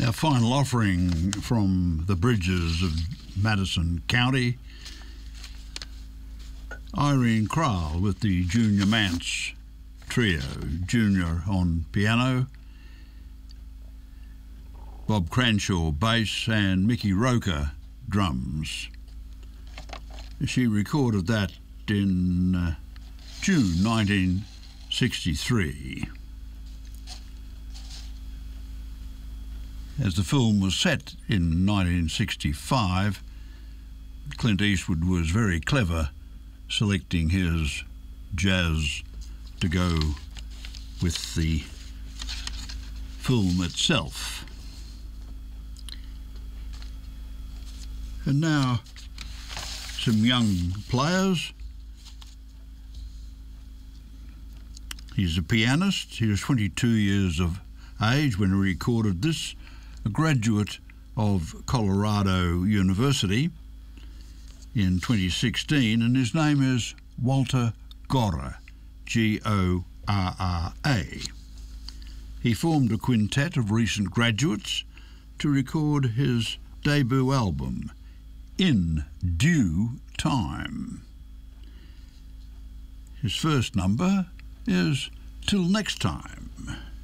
Our final offering from the Bridges of Madison County, Irene Kral with the Junior Mance Trio, Junior on piano, Bob Cranshaw bass and Mickey Roker drums. She recorded that in June 1963. As the film was set in 1965, Clint Eastwood was very clever selecting his jazz to go with the film itself. And now some young players. He's a pianist. He was 22 years of age when he recorded this, a graduate of Colorado University in 2016, and his name is Walter Gorra, G-O-R-R-A. He formed a quintet of recent graduates to record his debut album, In Due Time. His first number is Till Next Time.